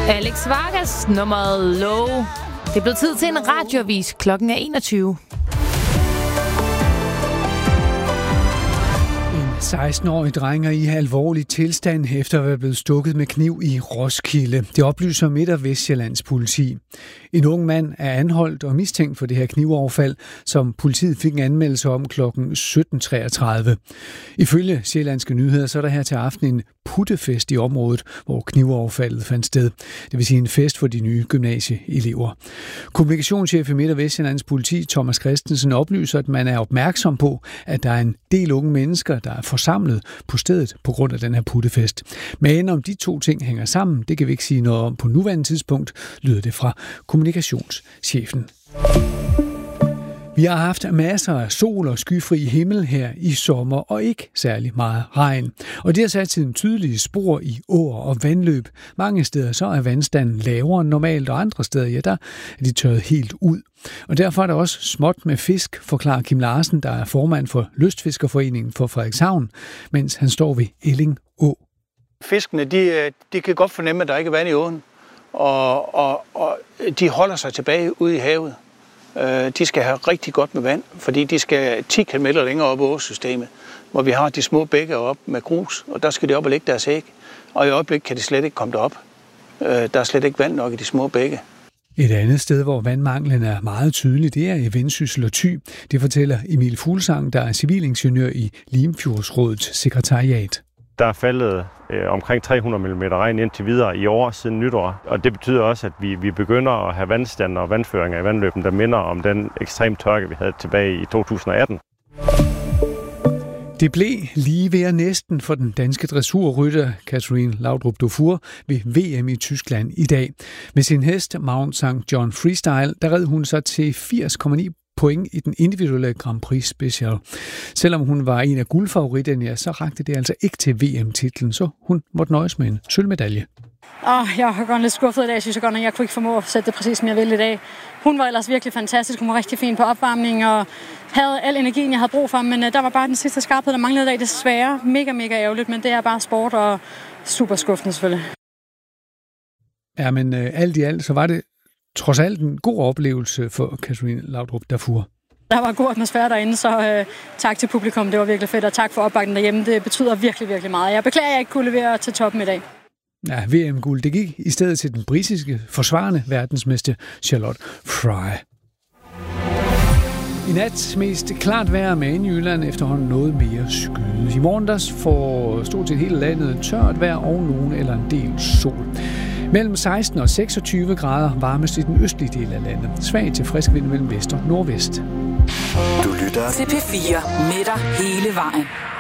Alex Vargas, nummeret Low. Det er blevet tid til en radioavis. Klokken er 21. En 16-årig dreng er i alvorlig tilstand efter at være blevet stukket med kniv i Roskilde. Det oplyser Midt- og Vestsjællands politi. En ung mand er anholdt og mistænkt for det her knivoverfald, som politiet fik en anmeldelse om kl. 17.33. Ifølge Sjællandske Nyheder, så er der her til aften en puttefest i området, hvor knivoverfaldet fandt sted. Det vil sige en fest for de nye gymnasieelever. Kommunikationschef i Midt- og Vestsjællands politi, Thomas Christensen, oplyser, at man er opmærksom på, at der er en del unge mennesker, der er forsamlet på stedet på grund af den her puttefest. Men om de to ting hænger sammen, det kan vi ikke sige noget om på nuværende tidspunkt, lyder det fra kommunikationschefen. Vi har haft masser af sol og skyfri himmel her i sommer, og ikke særlig meget regn. Og det har sat sine tydelige spor i åer og vandløb. Mange steder så er vandstanden lavere end normalt, og andre steder, ja, der er de tørret helt ud. Og derfor er der også småt med fisk, forklarer Kim Larsen, der er formand for Lystfiskerforeningen for Frederikshavn, mens han står ved Elling Å. Fiskene, de kan godt fornemme, at der ikke er vand i åen, og de holder sig tilbage ude i havet. De skal have rigtig godt med vand, fordi de skal 10 km længere op i åsystemet, hvor vi har de små bække op med grus, og der skal de op og lægge deres æg. Og i øjeblikket kan de slet ikke komme derop. Der er slet ikke vand nok i de små bække. Et andet sted, hvor vandmanglen er meget tydelig, det er i Vendsyssel og Thy. Det fortæller Emil Fuglsang, der er civilingeniør i Limfjordsrådets sekretariat. Der er faldet omkring 300 mm regn indtil videre i år siden nytår, og det betyder også, at vi begynder at have vandstand og vandføringer i vandløben, der minder om den ekstrem tørke, vi havde tilbage i 2018. Det blev lige ved næsten for den danske dressurrytter Catherine Laudrup Dufour ved VM i Tyskland i dag. Med sin hest Mount St. John Freestyle, der red hun sig til 80,9 point i den individuelle Grand Prix Special. Selvom hun var en af guldfavoritterne, ja, så rakte det altså ikke til VM-titlen, så hun måtte nøjes med en sølvmedalje. Jeg har godt lidt skuffet i dag, synes jeg godt, at jeg kunne ikke formå at sætte det præcis, som jeg ville i dag. Hun var ellers virkelig fantastisk, hun var rigtig fin på opvarmning og havde al energien, jeg havde brug for, men der var bare den sidste skarphed, der manglede i dag, desværre. Mega ærgerligt, men det er bare sport og super skuffende selvfølgelig. Ja, men alt i alt, så var det trods alt en god oplevelse for Catherine Laudrup Dufour. Der var god atmosfære derinde, så tak til publikum, det var virkelig fedt, og tak for opbakningen derhjemme. Det betyder virkelig meget. Jeg beklager, at jeg ikke kunne levere til toppen i dag. Ja, VM-guld, det gik i stedet til den britiske forsvarende verdensmester Charlotte Fry. I nat mest klart vejr med i Jylland, efterhånden noget mere skyde. I morgen får stort set hele landet tørt vejr og nogen eller en del sol. Mellem 16 og 26 grader varmest i den østlige del af landet. Svag til frisk vind mellem vest og nordvest. Du lytter til P4 med dig hele vejen.